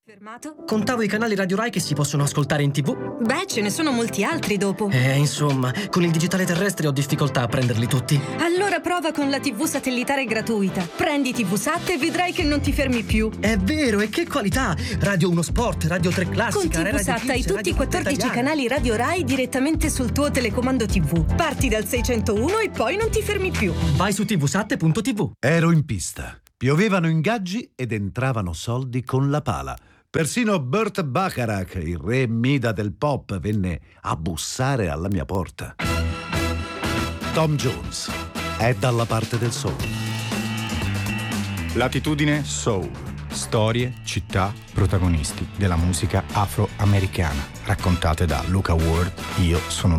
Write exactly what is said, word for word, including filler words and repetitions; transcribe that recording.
Fermato? Contavo i canali Radio Rai che si possono ascoltare in tivù. Beh, ce ne sono molti altri dopo. Eh, insomma, con il digitale terrestre ho difficoltà a prenderli tutti. Allora prova con la tivù satellitare gratuita. Prendi TVSat e vedrai che non ti fermi più. È vero, e che qualità! Radio uno Sport, Radio tre Classica, Con TVSat hai tutti i quattordici canali Radio Rai direttamente sul tuo telecomando tivù. Parti dal seicentouno e poi non ti fermi più. Vai su tvsat punto tv. Ero in pista. Piovevano ingaggi ed entravano soldi con la pala. Persino Burt Bacharach, il re Mida del pop, venne a bussare alla mia porta. Tom Jones è dalla parte del soul. Latitudine Soul. Storie, città, protagonisti della musica afroamericana, raccontate da Luca Ward. Io sono